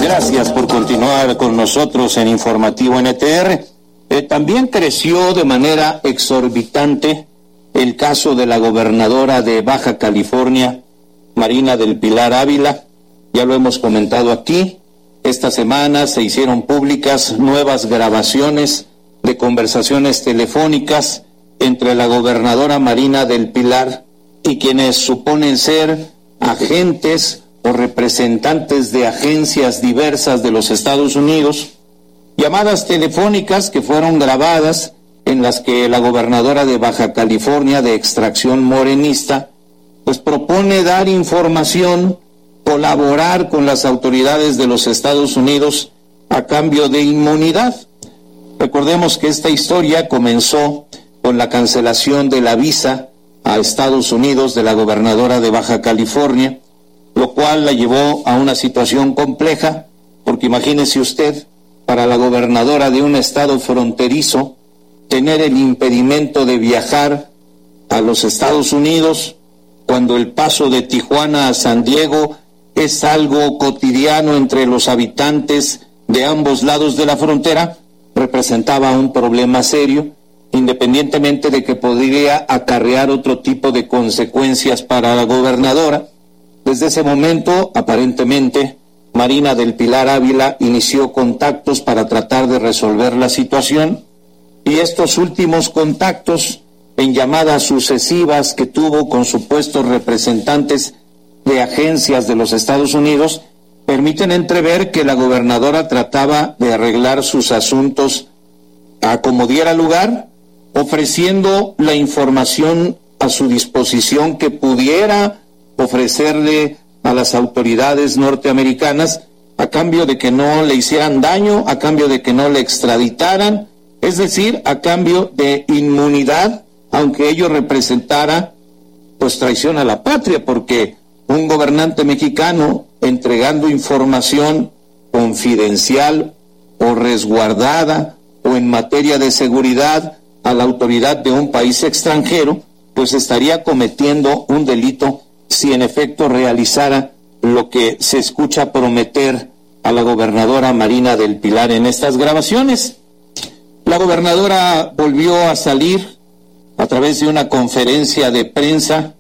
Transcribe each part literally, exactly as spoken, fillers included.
Gracias por continuar con nosotros en Informativo N T R. Eh, también creció de manera exorbitante el caso de la gobernadora de Baja California, Marina del Pilar Ávila. Ya lo hemos comentado aquí. Esta semana se hicieron públicas nuevas grabaciones de conversaciones telefónicas entre la gobernadora Marina del Pilar y quienes suponen ser agentes o representantes de agencias diversas de los Estados Unidos, llamadas telefónicas que fueron grabadas en las que la gobernadora de Baja California, de extracción morenista, pues propone dar información, colaborar con las autoridades de los Estados Unidos a cambio de inmunidad. Recordemos que esta historia comenzó con la cancelación de la visa a Estados Unidos de la gobernadora de Baja California, lo cual la llevó a una situación compleja, porque imagínese usted, para la gobernadora de un estado fronterizo, tener el impedimento de viajar a los Estados Unidos, cuando el paso de Tijuana a San Diego es algo cotidiano entre los habitantes de ambos lados de la frontera, representaba un problema serio, independientemente de que podría acarrear otro tipo de consecuencias para la gobernadora. Desde ese momento, aparentemente, Marina del Pilar Ávila inició contactos para tratar de resolver la situación, y estos últimos contactos, en llamadas sucesivas que tuvo con supuestos representantes de agencias de los Estados Unidos, permiten entrever que la gobernadora trataba de arreglar sus asuntos a como diera lugar, ofreciendo la información a su disposición que pudiera ofrecerle a las autoridades norteamericanas a cambio de que no le hicieran daño, a cambio de que no le extraditaran, es decir, a cambio de inmunidad, aunque ello representara pues traición a la patria, porque un gobernante mexicano entregando información confidencial o resguardada o en materia de seguridad a la autoridad de un país extranjero, pues estaría cometiendo un delito si en efecto realizara lo que se escucha prometer a la gobernadora Marina del Pilar en estas grabaciones. La gobernadora volvió a salir a través de una conferencia de prensa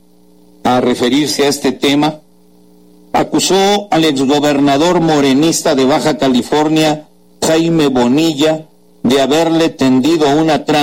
a referirse a este tema. Acusó al exgobernador morenista de Baja California, Jaime Bonilla, de haberle tendido una trampa